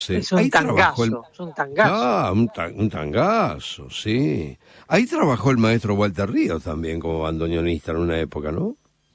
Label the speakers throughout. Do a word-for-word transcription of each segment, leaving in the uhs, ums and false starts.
Speaker 1: Sí.
Speaker 2: Es un
Speaker 1: Ahí
Speaker 2: tangazo,
Speaker 1: trabajó el...
Speaker 2: es un tangazo.
Speaker 1: Ah, un, ta- un tangazo, sí. Ahí trabajó el maestro Walter Ríos también como bandoneonista en una época, ¿no?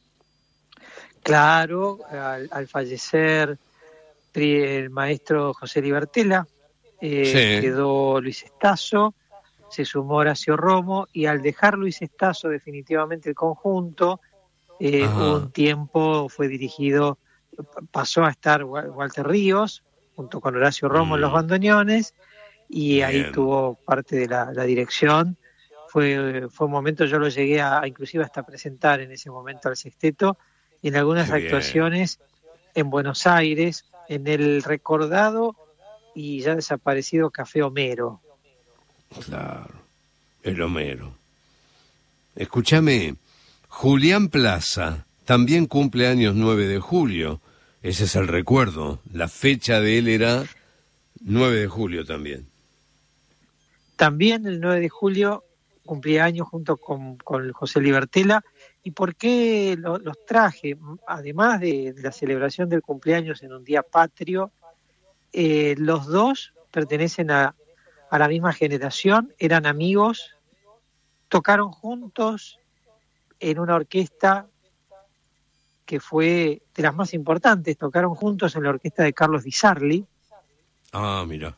Speaker 2: Claro, al, al fallecer pri- el maestro José Libertela, eh,
Speaker 1: Sí.
Speaker 2: quedó Luis Estazo, se sumó Horacio Romo, y al dejar Luis Estazo definitivamente el conjunto, eh,
Speaker 1: Ajá.
Speaker 2: un tiempo fue dirigido, pasó a estar Wa- Walter Ríos, junto con Horacio Romo en los
Speaker 1: Mm,
Speaker 2: bandoneones, y ahí
Speaker 1: bien.
Speaker 2: tuvo parte de la, la dirección. Fue, fue un momento, yo lo llegué a, a inclusive hasta presentar en ese momento al sexteto, y en algunas
Speaker 1: Qué bien.
Speaker 2: actuaciones en Buenos Aires, en el recordado y ya desaparecido Café Homero.
Speaker 1: Claro. El Homero. Escúchame, Julián Plaza también cumple años nueve de julio. Ese es el recuerdo. La fecha de él era nueve de julio también.
Speaker 2: También el nueve de julio cumplía años junto con, con José Libertela. ¿Y por qué lo- los traje? Además de, de la celebración del cumpleaños en un día patrio, eh, los dos pertenecen a, a la misma generación, eran amigos, tocaron juntos en una orquesta que fue de las más importantes, tocaron juntos en la orquesta de Carlos Di Sarli,
Speaker 1: Ah, mira.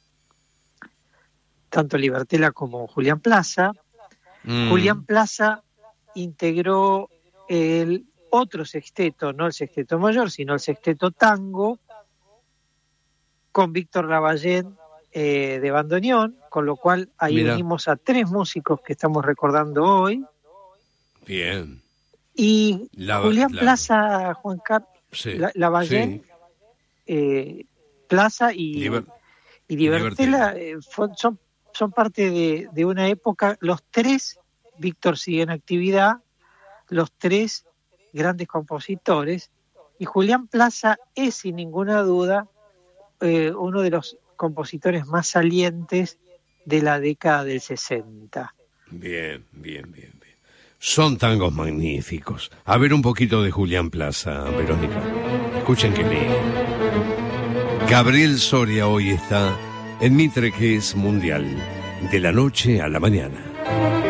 Speaker 2: tanto Libertela como Julián Plaza.
Speaker 1: Mm,
Speaker 2: Julián Plaza integró el otro sexteto, no el sexteto mayor, sino el sexteto tango, con Víctor Lavallén eh, de bandoneón, con lo cual ahí
Speaker 1: mira.
Speaker 2: unimos a tres músicos que estamos recordando hoy.
Speaker 1: Bien.
Speaker 2: Y
Speaker 1: La,
Speaker 2: Julián
Speaker 1: la,
Speaker 2: Plaza, Juan Carlos,
Speaker 1: sí,
Speaker 2: Lavallén,
Speaker 1: sí.
Speaker 2: eh, Plaza y,
Speaker 1: Liber-
Speaker 2: y
Speaker 1: y Libertela.
Speaker 2: Libertela eh, fue- son, son parte de, de una época, los tres, Víctor sigue en actividad, los tres grandes compositores, y Julián Plaza es sin ninguna duda eh, uno de los compositores más salientes de la década del sesenta.
Speaker 1: Bien, bien, bien, bien. Son tangos magníficos. A ver un poquito de Julián Plaza, Verónica. Escuchen que bien. Gabriel Soria hoy está en Mitre, que es mundial. De la noche a la mañana.